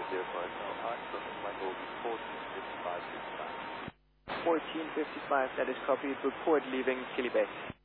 1455, that is copied. Report leaving Kili Bay.